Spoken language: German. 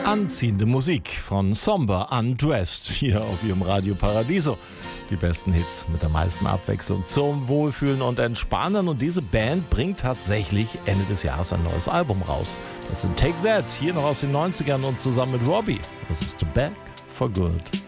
Anziehende Musik von Somber Undressed hier auf Ihrem Radio Paradiso. Die besten Hits mit der meisten Abwechslung zum Wohlfühlen und Entspannen. Und diese Band bringt tatsächlich Ende des Jahres ein neues Album raus. Das sind Take That, hier noch aus den 90ern und zusammen mit Robbie. Das ist Back for Good.